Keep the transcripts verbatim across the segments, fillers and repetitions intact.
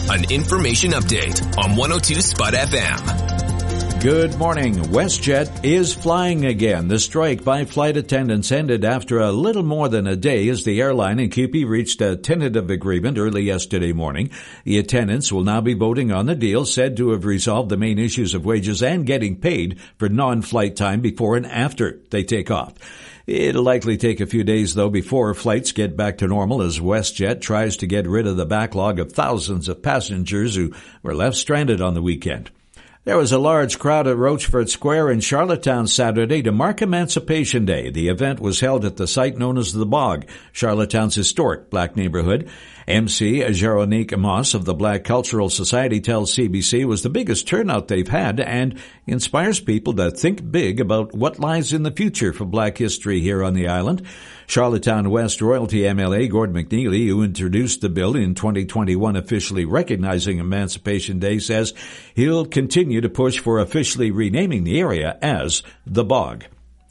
an information update on one oh two Spud F M. Good morning. WestJet is flying again. The strike by flight attendants ended after a little more than a day as the airline and C U P E reached a tentative agreement early yesterday morning. The attendants will now be voting on the deal, said to have resolved the main issues of wages and getting paid for non-flight time before and after they take off. It'll likely take a few days, though, before flights get back to normal as WestJet tries to get rid of the backlog of thousands of passengers who were left stranded on the weekend. There was a large crowd at Rochford Square in Charlottetown Saturday to mark Emancipation Day. The event was held at the site known as The Bog, Charlottetown's historic black neighborhood. M C Jeronique Moss of the Black Cultural Society tells C B C it was the biggest turnout they've had and inspires people to think big about what lies in the future for black history here on the island. Charlottetown West Royalty M L A Gord McNeely, who introduced the bill in twenty twenty-one officially recognizing Emancipation Day, says he'll continue to push for officially renaming the area as The Bog.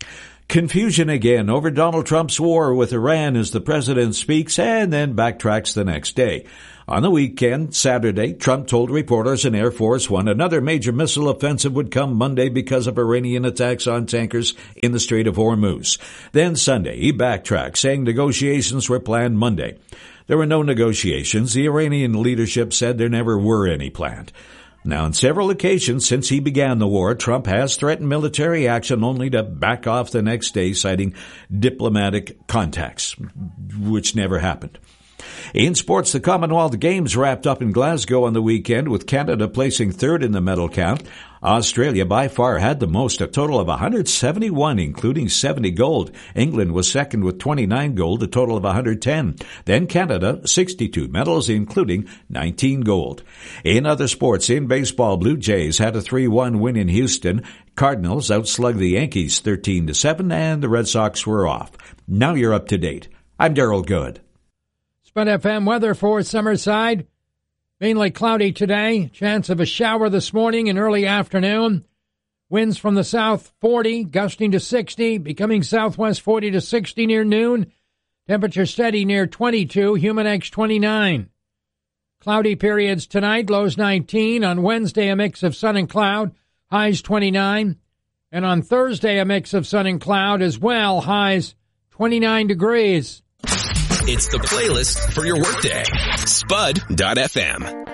Confusion again over Donald Trump's war with Iran as the president speaks and then backtracks the next day. On the weekend, Saturday, Trump told reporters in Air Force One another major missile offensive would come Monday because of Iranian attacks on tankers in the Strait of Hormuz. Then Sunday, he backtracked, saying negotiations were planned Monday. There were no negotiations. The Iranian leadership said there never were any planned. Now, on several occasions since he began the war, Trump has threatened military action only to back off the next day, citing diplomatic contacts, which never happened. In sports, the Commonwealth Games wrapped up in Glasgow on the weekend, with Canada placing third in the medal count. Australia by far had the most, a total of one hundred seventy-one, including seventy gold. England was second with twenty-nine gold, a total of one hundred ten. Then Canada, sixty-two medals, including nineteen gold. In other sports, in baseball, Blue Jays had a three one win in Houston. Cardinals outslugged the Yankees thirteen to seven, and the Red Sox were off. Now you're up to date. I'm Daryl Good. Spud F M weather for Summerside. Mainly cloudy today. Chance of a shower this morning and early afternoon. Winds from the south forty, gusting to sixty, becoming southwest forty to sixty near noon. Temperature steady near twenty-two, humid X twenty-nine. Cloudy periods tonight, lows nineteen. On Wednesday, a mix of sun and cloud, highs twenty-nine. And on Thursday, a mix of sun and cloud as well, highs twenty-nine degrees. It's the playlist for your workday. Spud dot F M.